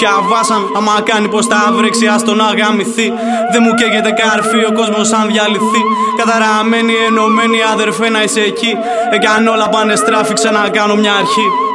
Και αβάσαν, άμα κάνει πως τα βρέξει, ας τον αγαμηθεί. Δεν μου καίγεται καρφί, ο κόσμος αν διαλυθεί. Καταραμένοι, ενωμένοι, αδερφέ να είσαι εκεί. Εάν όλα πάνε στράφη, ξανακάνω μια αρχή.